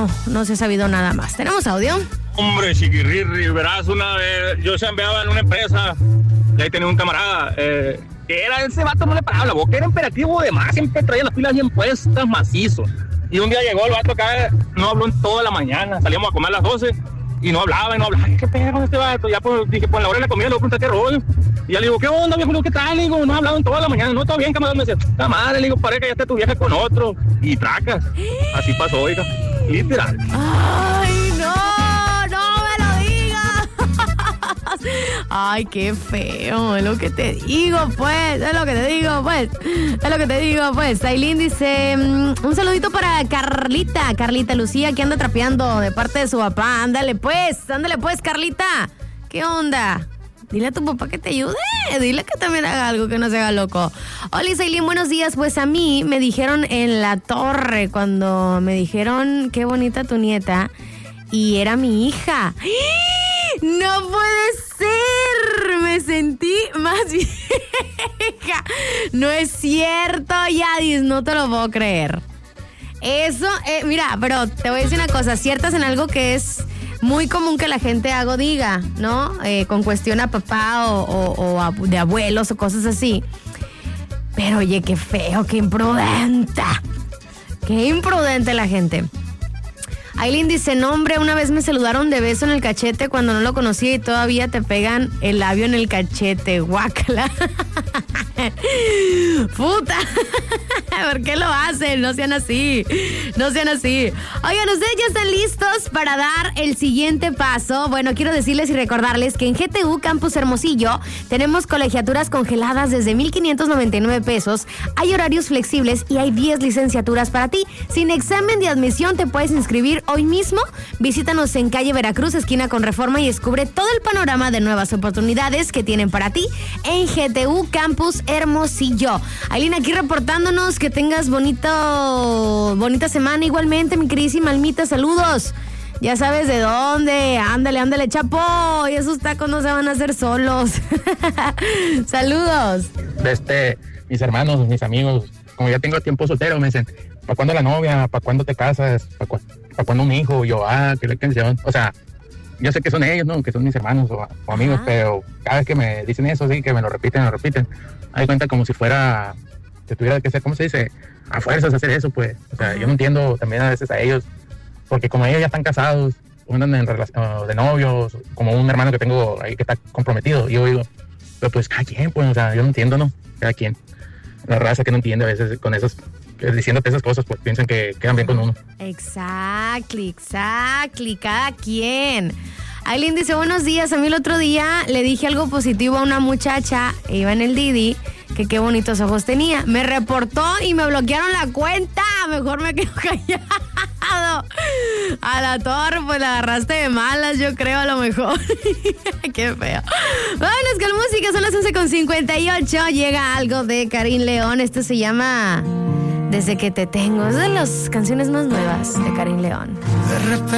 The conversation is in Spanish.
no se ha sabido nada más. ¿Tenemos audio? Hombre, chiquirri, verás, una vez yo se enviaba en una empresa y ahí tenía un camarada que era ese vato, no le paraba la boca, era imperativo de más, siempre traía las pilas bien puestas, macizo. Y un día llegó el vato acá, no habló en toda la mañana, salíamos a comer a las 12 y no hablaba. ¿Qué pedo con este vato? Ya pues dije, pues a la hora de la comida le voy a preguntar qué rollo. Y ya le digo, ¿qué onda, viejo? ¿Qué tal? Le digo, no ha hablado en toda la mañana. No, todo bien, camarada. Me dice, la madre, le digo, parece que ya está tu vieja con otro. Y tracas. Así pasó, oiga. Literal. ¡Ay, no me lo digas! ¡Ay, qué feo! Es lo que te digo, pues. Ailín dice, un saludito para Carlita Lucía, que anda trapeando de parte de su papá. Ándale pues, Carlita. ¿Qué onda? Dile a tu papá que te ayude, dile que también haga algo, que no se haga loco. Hola, Ailín, buenos días. Pues a mí me dijeron en la torre, cuando me dijeron, qué bonita tu nieta, y era mi hija. ¡No puede ser! Me sentí más vieja. No es cierto, Yadis, no te lo puedo creer. Eso, mira, pero te voy a decir una cosa, ciertas en algo que es muy común que la gente haga o diga, ¿no? Con cuestión a papá o de abuelos o cosas así. Pero oye, qué feo, qué imprudente. Qué imprudente la gente. Ailín dice, no hombre, una vez me saludaron de beso en el cachete cuando no lo conocía y todavía te pegan el labio en el cachete, guácala. Puta, ¿por qué lo hacen? No sean así. Oigan, ustedes ya están listos para dar el siguiente paso. Bueno, quiero decirles y recordarles que en GTU Campus Hermosillo tenemos colegiaturas congeladas desde 1,599 pesos, hay horarios flexibles y hay 10 licenciaturas para ti. Sin examen de admisión te puedes inscribir hoy mismo. Visítanos en calle Veracruz, esquina con Reforma, y descubre todo el panorama de nuevas oportunidades que tienen para ti en GTU Campus Hermosillo. Ailín aquí reportándonos, que tengas bonita semana igualmente, mi queridísima Almita, saludos. Ya sabes de dónde, ándale, chapo, y esos tacos no se van a hacer solos. Saludos. Mis hermanos, mis amigos, como ya tengo tiempo soltero, me dicen, ¿para cuándo la novia? ¿Para cuándo te casas? ¿Para cuándo un hijo? Y yo, qué la canción. O sea, yo sé que son ellos, ¿no? Que son mis hermanos o amigos, pero cada vez que me dicen eso, sí, que me lo repiten. Me doy cuenta como si fuera, que tuviera que ser, ¿cómo se dice? A fuerzas hacer eso, pues. O sea, yo no entiendo también a veces a ellos, porque como ellos ya están casados, andan en relación de novios, como un hermano que tengo ahí que está comprometido, y yo digo, pero pues cada quien, pues, o sea, yo no entiendo, ¿no? Cada quien. La raza que no entiende a veces con esos, diciéndote esas cosas, pues piensan que quedan bien con uno. Exactly, cada quien. Ailín dice, buenos días, a mí el otro día le dije algo positivo a una muchacha, iba en el Didi, que qué bonitos ojos tenía. Me reportó y me bloquearon la cuenta, mejor me quedo callado. A la torre, pues la agarraste de malas, yo creo, a lo mejor. Qué feo. Vámonos con música, son las 11:58, llega algo de Karin León, esto se llama Desde que te tengo, es de las canciones más nuevas de Karin León.